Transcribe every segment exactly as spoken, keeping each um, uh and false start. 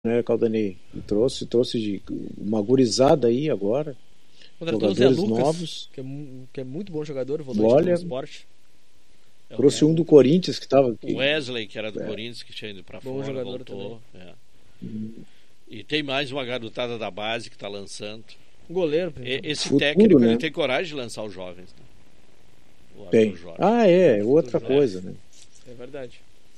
né, Caldanei? Trouxe, trouxe de uma gurizada aí agora. Contratou o Zé Jogadores Lucas, novos. que é, mu- que é muito bom jogador, volante Olha, do esporte. trouxe um do Corinthians que estava aqui. O Wesley, que era do É. Corinthians, que tinha ido pra Bom fora, jogador voltou. É. E tem mais uma garotada da base que tá lançando. Goleiro. E- esse Futuro, técnico, né? ele tem coragem de lançar os jovens. Né? O Tem. Arthur Jorge. Ah, é, outra Jorge. coisa, né? É verdade.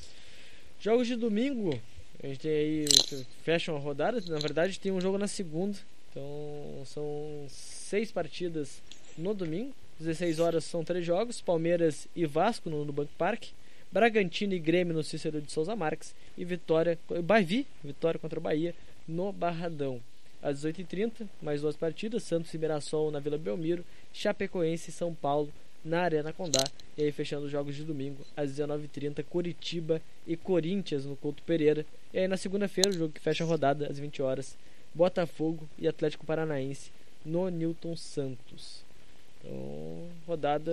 Jogos de domingo, a gente tem aí, fecham a rodada, na verdade tem um jogo na segunda, então são seis partidas no domingo, dezesseis horas são três jogos, Palmeiras e Vasco no Nubank Park, Bragantino e Grêmio no Cícero de Souza Marques e Vitória, Bavi, Vitória contra o Bahia no Barradão. Às dezoito e trinta, mais duas partidas, Santos e Mirassol na Vila Belmiro, Chapecoense e São Paulo na Arena Condá. E aí fechando os jogos de domingo às dezenove e trinta, Curitiba e Corinthians no Couto Pereira. E aí na segunda-feira o jogo que fecha a rodada às vinte horas, Botafogo e Atlético Paranaense no Newton Santos. Então, rodada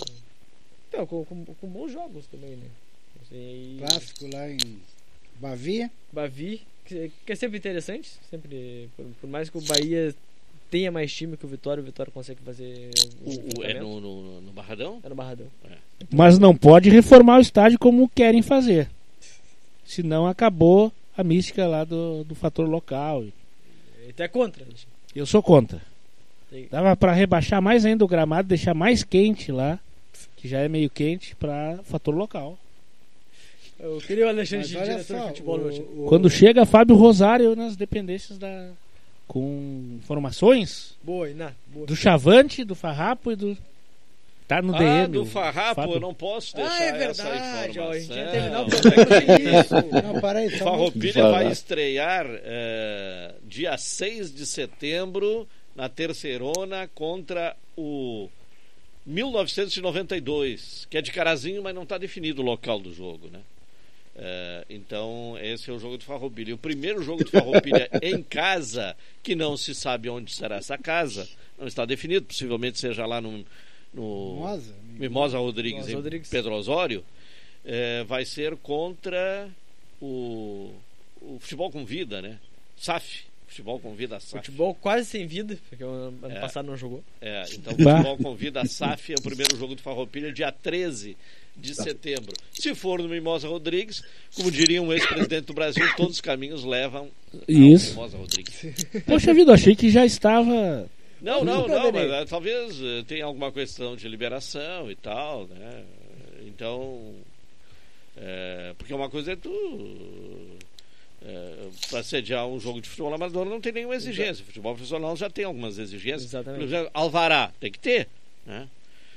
então, com, com, com bons jogos também, né? Assim, Clássico lá em Bavi. Bavi, que, que é sempre interessante, sempre por, por mais que o Bahia tenha mais time que o Vitória, o Vitória consegue fazer um O- o- é enfrentamento. no, no, no Barradão? É no Barradão. Mas não pode reformar o estádio como querem fazer. Senão acabou a mística lá do, do fator local. Ele tá contra. Eu sou contra. Tem- Dava pra rebaixar mais ainda o gramado, deixar mais quente lá, que já é meio quente, pra fator local. Eu queria o Alexandre Mas de olha diretor de só, futebol no meu time. o, o, Quando chega Fábio Rosário nas dependências da. Com informações Boa, Iná. Boa. do Chavante, do Farrapo e do. Tá no Ah, D M. do o Farrapo, Fábio. eu não posso deixar Ah, é essa verdade. Ó, a gente ia informação. terminar o programa sem isso. Não, para aí, O só um Farroupilha Fala. vai estrear eh, dia seis de setembro na Terceirona contra o mil novecentos e noventa e dois, que é de Carazinho, mas não está definido o local do jogo, né? Eh, então esse é o jogo do Farroupilha. E o primeiro jogo do Farroupilha em casa, que não se sabe onde será essa casa, não está definido, possivelmente seja lá no, no Mimosa. Mimosa Rodrigues, Mimosa em Rodrigues. Pedro Osório, eh, vai ser contra o, o Futebol com Vida, né? S A F, Futebol com Vida S A F. Futebol quase sem vida, porque o ano ano É. passado não jogou. É, então Bah. Futebol com Vida S A F é o primeiro jogo do Farroupilha, dia treze de setembro. Se for no Mimosa Rodrigues, como diria um ex-presidente do Brasil, todos os caminhos levam ao Isso. Mimosa Rodrigues. Poxa vida, eu achei que já estava. Não, não, Nunca não, verei. mas, eh, talvez eh, tenha alguma questão de liberação e tal, né? Então, eh, porque uma coisa é tu eh, para sediar um jogo de futebol amador não tem nenhuma exigência. O futebol profissional já tem algumas exigências. Exatamente. Por exemplo, alvará tem que ter, né?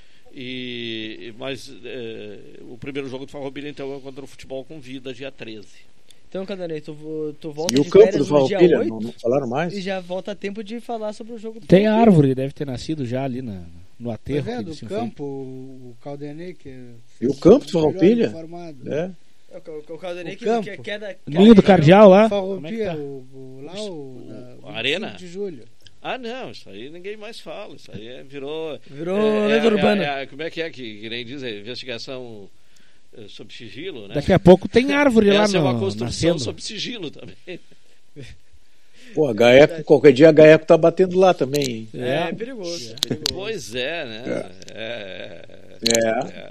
E, mas eh, o primeiro jogo do Farroupilha então é contra o Futebol com Vida, dia treze. Então, Cadanei, tu, vo- tu volta E o de campo férias do no dia Farroupilha, oito não, não falaram mais? e já volta a tempo de falar sobre o jogo do Tem a Farroupilha. árvore, deve ter nascido já ali na, no Tá aterro. que vendo disse o um campo, o, o Caldenei que é E o campo do melhor Farroupilha? informado. É. É, O, o Caldanei O que, campo. que, que é da... que Ninho é do da- Cardeal lá. Como é que Farroupilha, tá? o, o, lá o, na, A vinte e cinco Arena? de julho. Ah, não, isso aí ninguém mais fala. Isso aí é, virou. Virou é, lenda é, urbana. é, é, como é que é que, que nem diz a investigação eh, sob sigilo, né? Daqui a pouco tem árvore lá Essa no, é uma construção nascendo. sob sigilo também. Pô, a Gaeco, qualquer dia a Gaeco tá batendo lá também, hein? É, é perigoso. É perigoso. Pois é, né? É. É. é.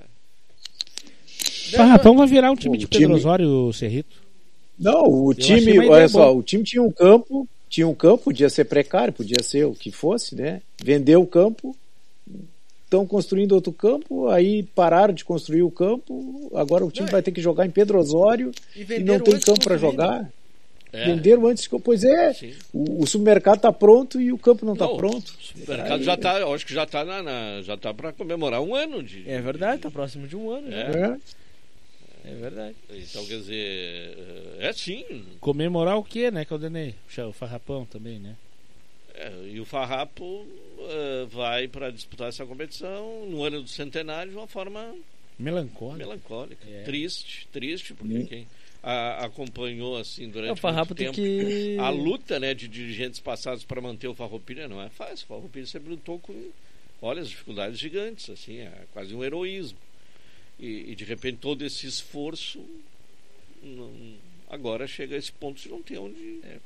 Farrapão vai virar um time O de time- Pedro Osório Cerrito. Não, o achei time, uma ideia olha só, boa. o time tinha um campo, tinha um campo, podia ser precário, podia ser o que fosse, né? Vendeu o campo, estão construindo outro campo, aí pararam de construir o campo, agora o time Não, vai ter que jogar em Pedro Osório E e venderam não tem antes campo para construído. jogar. É. Venderam antes que. Pois é, Sim. o, o supermercado tá pronto e o campo não tá Não, pronto. O mercado já tá, eu acho que já tá na, na- já tá para comemorar um ano de. É verdade, tá próximo de um ano. É. já. É. É verdade. Então, quer dizer, é sim. Comemorar o quê, né, Caldenei? O Farrapão também, né? É, e o Farrapo eh, vai para disputar essa competição no ano do centenário de uma forma Melancólico. melancólica, É. triste, triste, porque Hum. quem a- acompanhou assim durante É, o Farrapo muito tem tempo que... a luta, né, de dirigentes passados para manter o Farroupilha não é fácil. O Farroupilha sempre lutou com, olha, as dificuldades gigantes, assim, é quase um heroísmo. E, e de repente todo esse esforço não, Agora chega a esse ponto de não ter onde. É,